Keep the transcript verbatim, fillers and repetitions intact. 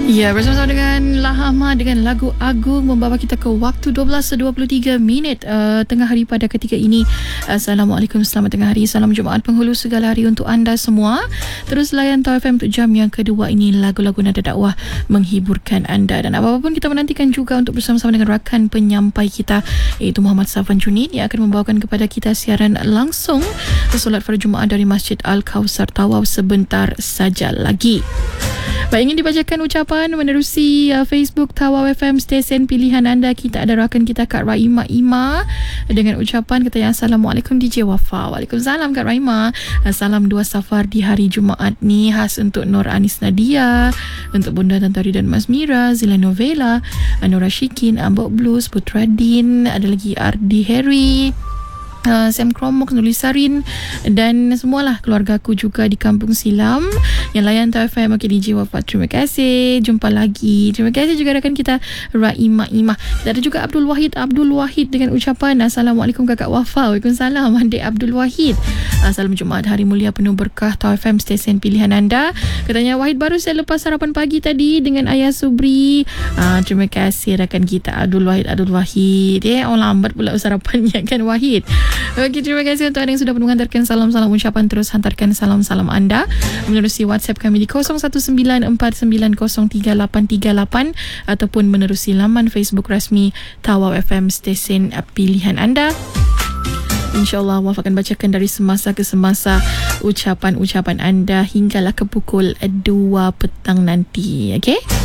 Ya, bersama-sama dengan Lahama dengan lagu Agung membawa kita ke waktu dua belas dua puluh tiga minit uh, tengah hari pada ketika ini. Assalamualaikum, selamat tengah hari. Salam Jumaat penghulu segala hari untuk anda semua. Terus layan Tau F M untuk jam yang kedua ini, lagu-lagu nada dakwah menghiburkan anda. Dan apa-apa pun kita menantikan juga untuk bersama-sama dengan rakan penyampai kita, iaitu Muhammad Safwan Junid, yang akan membawakan kepada kita siaran langsung solat fardu Jumaat dari Masjid Al-Kausar Tawau sebentar saja lagi. Baik, ingin dibacakan ucapan menerusi uh, Facebook Tawau F M, stesen pilihan anda. Kita ada rakan kita Kak Raima Ima dengan ucapan katanya, Assalamualaikum D J Wafa. Waalaikumsalam Kak Raima. uh, Salam dua safar di hari Jumaat ni, khas untuk Nur Anis Nadia, untuk Bunda Tantari dan Mas Mira, Zila Novela, Nora Shikin, Ambok Blues, Putra Din, ada lagi Ardi Harry, Uh, Sam Kromok, Nulisarin dan semualah keluarga aku juga di Kampung Silam yang layan Tau F M. Okay, D J Wafat, terima kasih. Jumpa lagi. Terima kasih juga rakan kita Raima Imah. Dan ada juga Abdul Wahid Abdul Wahid dengan ucapan, Assalamualaikum Kakak Wafa. Waalaikumsalam Adik Abdul Wahid. uh, Salam Jumaat hari mulia penuh berkah. Tau F M stesen pilihan anda. Katanya Wahid baru saya lepas sarapan pagi tadi dengan Ayah Subri. uh, Terima kasih rakan kita Abdul Wahid Abdul Wahid. Eh, oh lambat pula sarapannya kan Wahid. Okey, terima kasih untuk anda yang sudah mengantarkan salam-salam ucapan. Terus hantarkan salam-salam anda menerusi WhatsApp kami di kosong satu sembilan empat sembilan kosong tiga lapan tiga lapan ataupun menerusi laman Facebook rasmi Tawau F M stesen pilihan anda. InsyaAllah Waf akan bacakan dari semasa ke semasa ucapan-ucapan anda hinggalah ke pukul dua petang nanti. Okey?